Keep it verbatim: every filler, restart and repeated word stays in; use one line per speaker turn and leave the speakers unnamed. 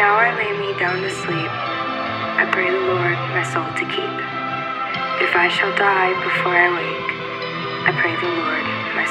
now I lay me down to sleep, I pray the Lord my soul to keep. If I shall die before I wake, I pray the Lord my